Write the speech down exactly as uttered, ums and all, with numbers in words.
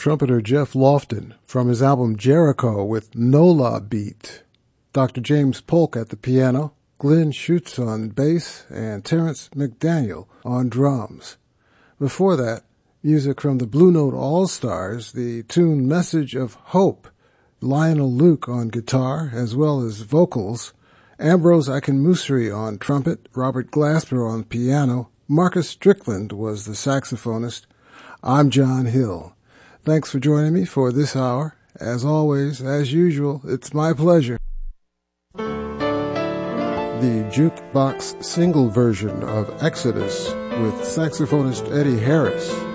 trumpeter Jeff Lofton from his album Jericho with Nola Beat. Doctor James Polk at the piano, Glenn Schutz on bass, and Terrence McDaniel on drums. Before that, music from the Blue Note All-Stars, the tune Message of Hope, Lionel Luke on guitar as well as vocals, Ambrose Akinmusri on trumpet, Robert Glasper on piano, Marcus Strickland was the saxophonist. I'm John Hill. Thanks for joining me for this hour. As always, as usual, it's my pleasure. The jukebox single version of Exodus with saxophonist Eddie Harris.